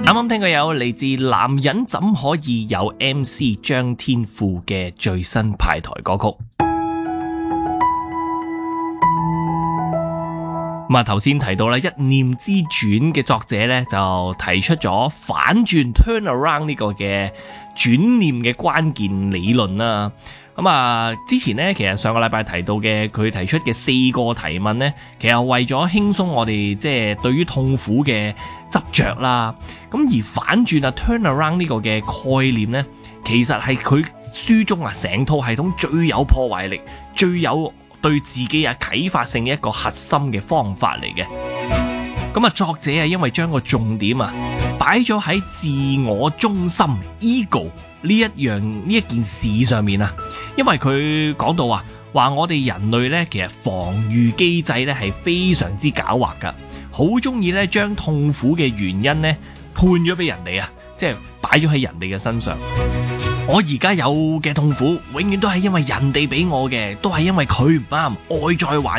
啱啱聽過有嚟自男人怎可以有 MC 張天賦嘅最新排台歌曲。咁啊，頭先提到啦，一念之轉嘅作者咧就提出咗反轉 turnaround 呢個嘅轉念嘅關鍵理論啦。咁啊，之前咧其實上個禮拜提到嘅佢提出嘅4個提問咧，其實為咗輕鬆我哋即係對於痛苦嘅執着啦。咁而反轉啊 turnaround 呢個嘅概念咧，其實係佢書中啊成套系統最有破壞力、最有對自己啊啟發性嘅一個核心嘅方法嚟嘅。咁啊，作者啊因為將個重點啊擺咗喺自我中心 ego 呢一件事上面啊，因為佢講到話我哋人類呢，其實防禦機制呢係非常之狡猾噶，好中意呢將痛苦嘅原因呢判咗俾人哋啊，即係擺咗喺人哋嘅身上。我而家有嘅痛苦，永遠都係因為人哋俾我嘅，都係因為佢唔啱，外在環